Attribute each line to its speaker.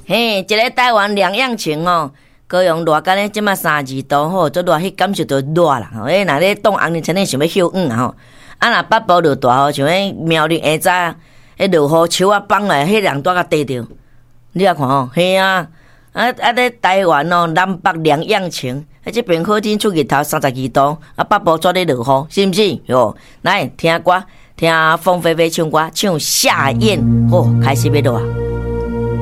Speaker 1: 嘿，一个台湾凉养晴哦，高雄热干咧，即马32度吼，做热去感受到热啦。吼，若咧冻红日前咧想要休暑吼，若北部落大吼，像苗栗下早落雨，树啊放来，迄人带甲地着。你啊看吼，嘿啊，咧台湾哦，南北凉养晴，即边好天出日头32度，北部做咧落雨，是毋是？哟，来听歌，听凤飞飞唱歌，唱夏燕，开始要落啊。